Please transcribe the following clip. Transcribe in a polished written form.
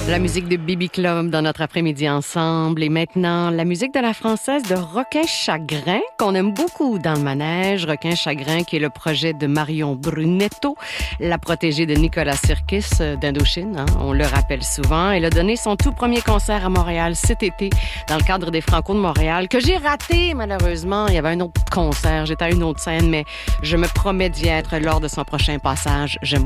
La musique de Bibi Club dans notre après-midi ensemble. Et maintenant, la musique de la française de Requin Chagrin, qu'on aime beaucoup dans le manège. Requin Chagrin, qui est le projet de Marion Brunetto, la protégée de Nicolas Sirkis d'Indochine. On le rappelle souvent. Elle a donné son tout premier concert à Montréal cet été, dans le cadre des Franco de Montréal, que j'ai raté, malheureusement. Il y avait un autre concert. J'étais à une autre scène, mais je me promets d'y être lors de son prochain passage. J'aime